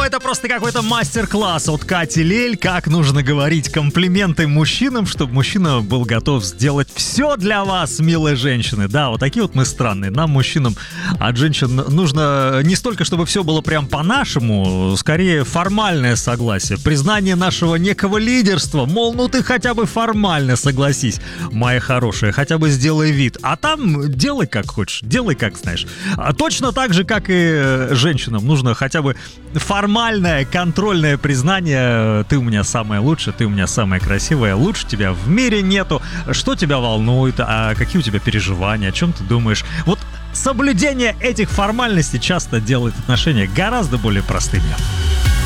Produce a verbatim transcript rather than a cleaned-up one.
это просто какой-то мастер-класс от Кати Лель, как нужно говорить комплименты мужчинам, чтобы мужчина был готов сделать все для вас, милые женщины. Да, вот такие вот мы странные. Нам, мужчинам, от женщин нужно не столько, чтобы все было прям по-нашему, скорее формальное согласие, признание нашего некого лидерства, мол, ну ты хотя бы формально согласись, моя хорошая, хотя бы сделай вид, а там делай как хочешь, делай как знаешь. А точно так же, как и женщинам, нужно хотя бы формальное контрольное признание: ты у меня самая лучшая, ты у меня самая красивая, лучше тебя в мире нету, что тебя волнует, а какие у тебя переживания, о чем ты думаешь. Вот соблюдение этих формальностей часто делает отношения гораздо более простыми.